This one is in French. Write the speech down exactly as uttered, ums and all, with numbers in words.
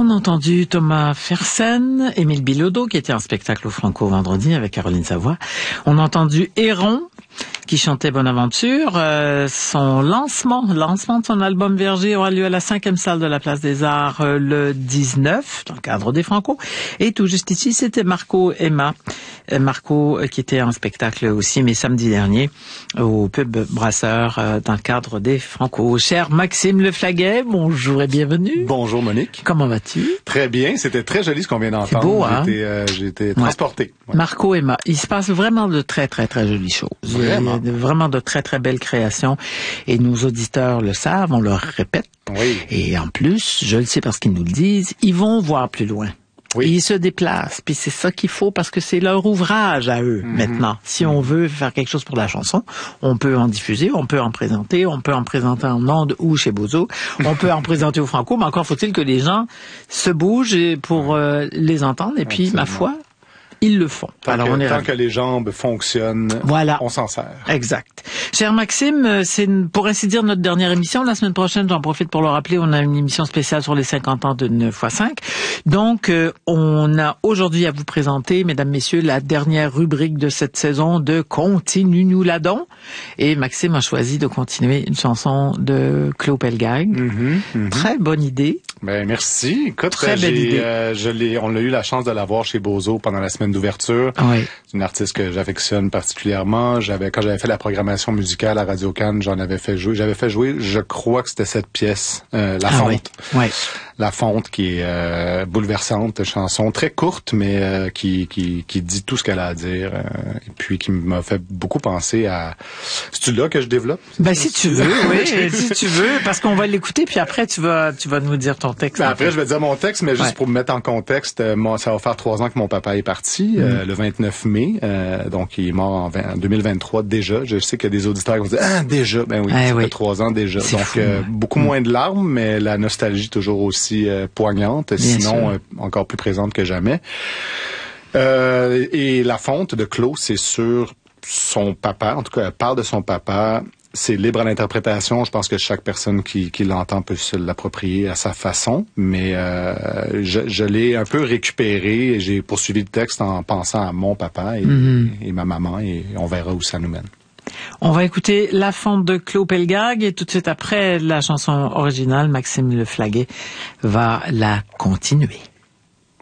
On a entendu Thomas Fersen, Émile Bilodeau, qui était en spectacle au Franco vendredi avec Caroline Savoie. On a entendu Héron, qui chantait Bonaventure. Euh, son lancement, lancement de son album Verger aura lieu à la cinquième salle de la Place des Arts euh, le dix-neuf, dans le cadre des Franco. Et tout juste ici, c'était Marco Emma. Euh, Marco, euh, qui était en spectacle aussi, mais samedi dernier, au Pub Brasseur, euh, dans le cadre des Franco. Cher Maxime Leflaguet, bonjour et bienvenue. Bonjour Monique. Comment vas-tu? Très bien, c'était très joli ce qu'on vient d'entendre. C'est beau, hein? J'ai été, euh, j'ai été transporté. Ouais. Marco Emma, il se passe vraiment de très, très, très jolies choses. Vraiment. De, vraiment de très, très belles créations. Et nos auditeurs le savent, on leur répète. Oui. Et en plus, je le sais parce qu'ils nous le disent, ils vont voir plus loin. Oui. Et ils se déplacent. Puis c'est ça qu'il faut parce que c'est leur ouvrage à eux, mm-hmm. maintenant. Si on veut faire quelque chose pour la chanson, on peut en diffuser, on peut en présenter, on peut en présenter en ondes ou chez Bozo, on peut en présenter au Franco, mais encore faut-il que les gens se bougent pour euh, les entendre. Et puis, Absolument. ma foi, ils le font. Tant, Alors, que, on est tant ravis. que les jambes fonctionnent, voilà. On s'en sert. Exact. Cher Maxime, c'est pour ainsi dire notre dernière émission. La semaine prochaine, j'en profite pour le rappeler, on a une émission spéciale sur les cinquante ans de neuf fois cinq. Donc, euh, on a aujourd'hui à vous présenter, mesdames, messieurs, la dernière rubrique de cette saison de Continue-nous là-donc. Et Maxime a choisi de continuer une chanson de Claude Pelgag. Mm-hmm, mm-hmm. Très bonne idée. Ben merci. Écoute, Très belle j'ai, idée. Euh, je l'ai, on a eu la chance de la voir chez Bozo pendant la semaine d'ouverture. Oui. C'est une artiste que j'affectionne particulièrement. J'avais, quand j'avais fait la programmation musicale à Radio Cannes, j'en avais fait jouer. J'avais fait jouer, je crois que c'était cette pièce, euh, La ah, Fonte. Oui. Oui. La Fonte, qui est euh, bouleversante, chanson très courte, mais euh, qui, qui qui dit tout ce qu'elle a à dire, euh, et puis qui m'a fait beaucoup penser à. C'est-tu là que je développe? Ben si tu veux, oui, si tu veux, parce qu'on va l'écouter, puis après tu vas tu vas nous dire ton texte. Ben après, je vais dire mon texte, mais juste ouais. pour me mettre en contexte, euh, moi, ça va faire trois ans que mon papa est parti, mm. euh, le vingt-neuf mai, euh, donc il est mort en, vingt, en deux mille vingt-trois déjà. Je sais qu'il y a des auditeurs qui vont dire ah déjà, ben oui, eh ça oui. fait trois ans déjà, C'est donc fou, euh, ouais. beaucoup mm. moins de larmes, mais la nostalgie toujours aussi Euh, poignante, Bien sinon euh, encore plus présente que jamais. Euh, et La Fonte de Claude, c'est sur son papa, en tout cas elle parle de son papa. C'est libre à l'interprétation. Je pense que chaque personne qui, qui l'entend peut se l'approprier à sa façon, mais euh, je, je l'ai un peu récupéré et j'ai poursuivi le texte en pensant à mon papa et, mm-hmm. et ma maman, et on verra où ça nous mène. On va écouter La Fonte de Claude Pelgag et tout de suite après la chanson originale, Maxime Leflaguet va la continuer.